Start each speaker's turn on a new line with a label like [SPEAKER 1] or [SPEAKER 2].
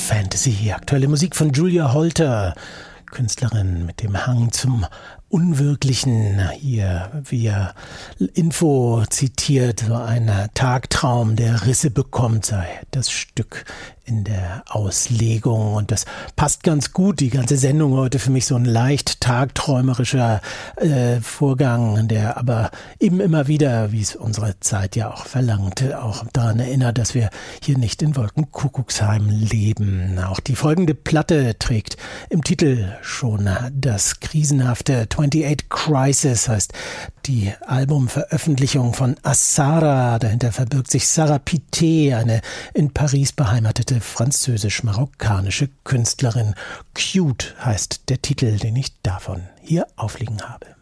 [SPEAKER 1] Fantasy. Aktuelle Musik von Julia Holter, Künstlerin mit dem Hang zum Unwirklichen. Hier via Info zitiert, so ein Tagtraum, der Risse bekommt, sei das Stück in der Auslegung. Und das passt ganz gut, die ganze Sendung heute für mich so ein leicht tagträumerischer Vorgang, der aber eben immer wieder, wie es unsere Zeit ja auch verlangt, auch daran erinnert, dass wir hier nicht in Wolkenkuckucksheim leben. Auch die folgende Platte trägt im Titel schon das krisenhafte 28 Crisis, heißt die Albumveröffentlichung von Assara. Dahinter verbirgt sich Sarah Pité, eine in Paris beheimatete französisch-marokkanische Künstlerin. Cute heißt der Titel, den ich davon hier aufliegen habe.